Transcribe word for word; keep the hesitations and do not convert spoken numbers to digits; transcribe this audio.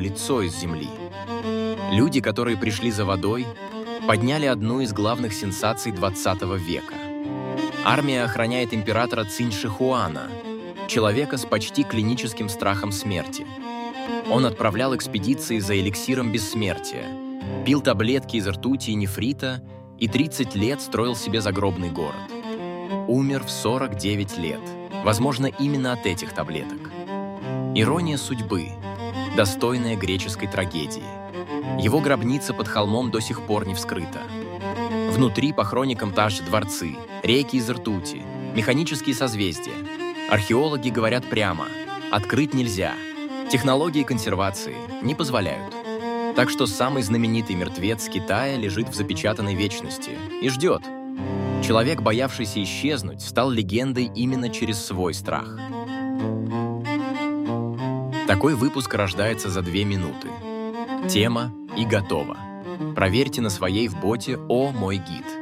лицо из земли. Люди, которые пришли за водой, подняли одну из главных сенсаций двадцатого века. Армия охраняет императора Цинь Шихуана, человека с почти клиническим страхом смерти. Он отправлял экспедиции за эликсиром бессмертия, пил таблетки из ртути и нефрита и тридцать лет строил себе загробный город. Умер в сорок девять лет, возможно, именно от этих таблеток. Ирония судьбы, достойная греческой трагедии. Его гробница под холмом до сих пор не вскрыта. Внутри по хроникам также дворцы, реки из ртути, механические созвездия. Археологи говорят прямо: открыть нельзя. Технологии консервации не позволяют. Так что самый знаменитый мертвец Китая лежит в запечатанной вечности и ждет. Человек, боявшийся исчезнуть, стал легендой именно через свой страх. Такой выпуск рождается за две минуты. Тема и готово. Проверьте на своей в боте «О, мой гид».